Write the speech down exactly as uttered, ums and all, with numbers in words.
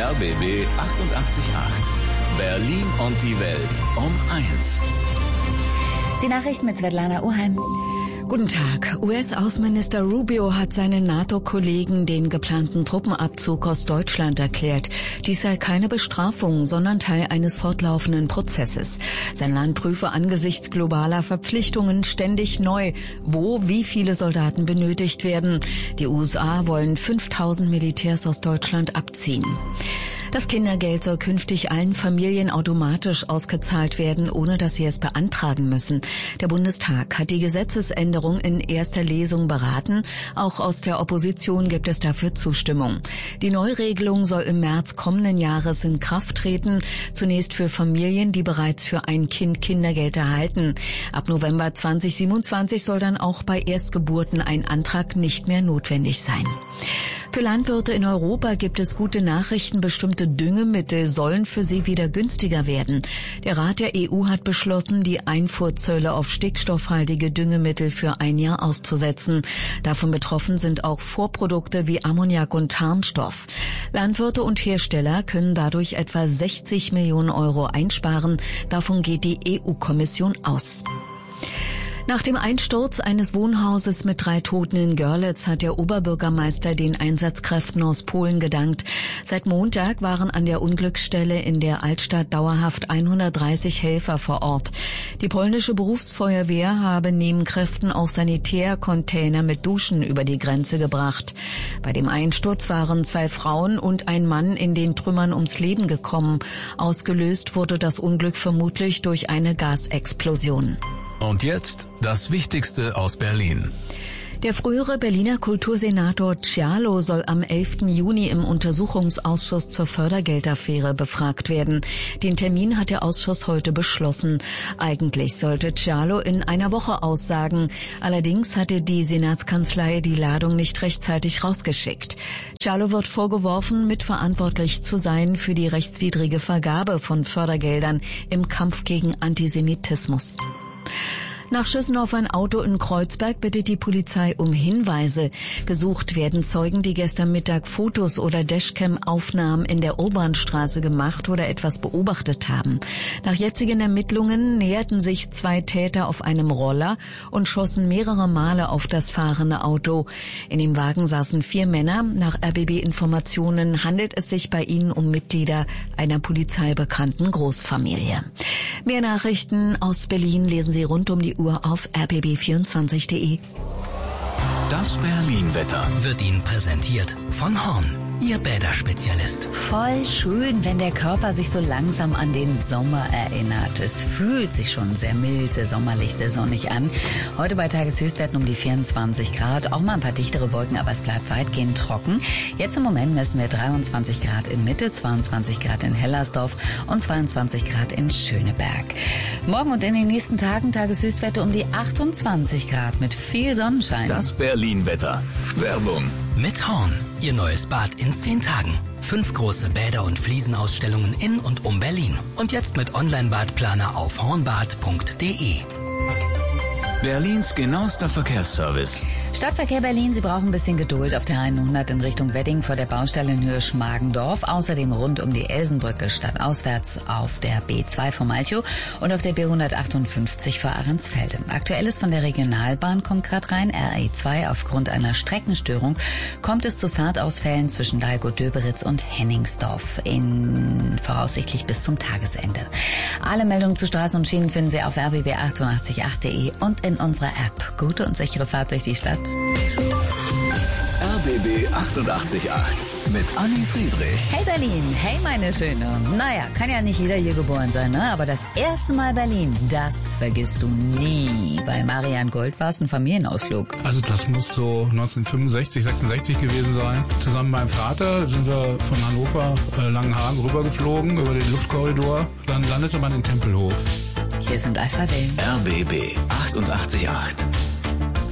R B B achtundachtzig Komma acht. Berlin und die Welt um eins. Die Nachrichten mit Svetlana Oheim. Guten Tag. U S-Außenminister Rubio hat seinen NATO-Kollegen den geplanten Truppenabzug aus Deutschland erklärt. Dies sei keine Bestrafung, sondern Teil eines fortlaufenden Prozesses. Sein Land prüfe angesichts globaler Verpflichtungen ständig neu, wo wie viele Soldaten benötigt werden. Die U S A wollen fünftausend Militärs aus Deutschland abziehen. Das Kindergeld soll künftig allen Familien automatisch ausgezahlt werden, ohne dass sie es beantragen müssen. Der Bundestag hat die Gesetzesänderung in erster Lesung beraten. Auch aus der Opposition gibt es dafür Zustimmung. Die Neuregelung soll im März kommenden Jahres in Kraft treten. Zunächst für Familien, die bereits für ein Kind Kindergeld erhalten. Ab November zweitausendsiebenundzwanzig soll dann auch bei Erstgeburten ein Antrag nicht mehr notwendig sein. Für Landwirte in Europa gibt es gute Nachrichten. Bestimmte Düngemittel sollen für sie wieder günstiger werden. Der Rat der E U hat beschlossen, die Einfuhrzölle auf stickstoffhaltige Düngemittel für ein Jahr auszusetzen. Davon betroffen sind auch Vorprodukte wie Ammoniak und Harnstoff. Landwirte und Hersteller können dadurch etwa sechzig Millionen Euro einsparen. Davon geht die E U-Kommission aus. Nach dem Einsturz eines Wohnhauses mit drei Toten in Görlitz hat der Oberbürgermeister den Einsatzkräften aus Polen gedankt. Seit Montag waren an der Unglücksstelle in der Altstadt dauerhaft hundertdreißig Helfer vor Ort. Die polnische Berufsfeuerwehr habe neben Kräften auch Sanitärcontainer mit Duschen über die Grenze gebracht. Bei dem Einsturz waren zwei Frauen und ein Mann in den Trümmern ums Leben gekommen. Ausgelöst wurde das Unglück vermutlich durch eine Gasexplosion. Und jetzt das Wichtigste aus Berlin. Der frühere Berliner Kultursenator Cialo soll am elften Juni im Untersuchungsausschuss zur Fördergeldaffäre befragt werden. Den Termin hat der Ausschuss heute beschlossen. Eigentlich sollte Cialo in einer Woche aussagen. Allerdings hatte die Senatskanzlei die Ladung nicht rechtzeitig rausgeschickt. Cialo wird vorgeworfen, mitverantwortlich zu sein für die rechtswidrige Vergabe von Fördergeldern im Kampf gegen Antisemitismus. Nach Schüssen auf ein Auto in Kreuzberg bittet die Polizei um Hinweise. Gesucht werden Zeugen, die gestern Mittag Fotos oder Dashcam-Aufnahmen in der Urbanstraße gemacht oder etwas beobachtet haben. Nach jetzigen Ermittlungen näherten sich zwei Täter auf einem Roller und schossen mehrere Male auf das fahrende Auto. In dem Wagen saßen vier Männer. Nach R B B-Informationen handelt es sich bei ihnen um Mitglieder einer polizeibekannten Großfamilie. Mehr Nachrichten aus Berlin lesen Sie rund um die Uhr auf r b b vierundzwanzig punkt de. Das Berlin-Wetter wird Ihnen präsentiert von Horn, Ihr Bäderspezialist. Voll schön, wenn der Körper sich so langsam an den Sommer erinnert. Es fühlt sich schon sehr mild, sehr sommerlich, sehr sonnig an. Heute bei Tageshöchstwerten um die vierundzwanzig Grad. Auch mal ein paar dichtere Wolken, aber es bleibt weitgehend trocken. Jetzt im Moment messen wir dreiundzwanzig Grad in Mitte, zweiundzwanzig Grad in Hellersdorf und zweiundzwanzig Grad in Schöneberg. Morgen und in den nächsten Tagen Tageshöchstwerte um die achtundzwanzig Grad mit viel Sonnenschein. Das Berlin-Wetter. Werbung. Mit Horn, Ihr neues Bad in zehn Tagen. Fünf große Bäder- und Fliesenausstellungen in und um Berlin. Und jetzt mit Online-Badplaner auf hornbad punkt de. Berlins genauester Verkehrsservice. Stadtverkehr Berlin, Sie brauchen ein bisschen Geduld auf der hundert in Richtung Wedding vor der Baustelle in Höhe Schmargendorf. Außerdem rund um die Elsenbrücke stadtauswärts auf der B zwei vor Malchow und auf der B hundertachtundfünfzig vor Ahrensfelde. Aktuelles von der Regionalbahn kommt gerade rein. R E zwei aufgrund einer Streckenstörung kommt es zu Fahrtausfällen zwischen Dalgo-Döberitz und Henningsdorf in voraussichtlich bis zum Tagesende. Alle Meldungen zu Straßen und Schienen finden Sie auf r b b achtundachtzig Komma acht punkt de und in unserer App. Gute und sichere Fahrt durch die Stadt. R B B achtundachtzig Komma acht mit Anni Friedrich. Hey Berlin, hey meine Schöne. Naja, kann ja nicht jeder hier geboren sein, ne? Aber das erste Mal Berlin, das vergisst du nie. Bei Marian Gold war es ein Familienausflug. Also das muss so neunzehnhundertfünfundsechzig, sechsundsechzig gewesen sein. Zusammen mit meinem Vater sind wir von Hannover, äh, Langenhagen rübergeflogen über den Luftkorridor. Dann landete man in Tempelhof. Hier sind Alpha Wellen. R B B achtundachtzig Komma acht.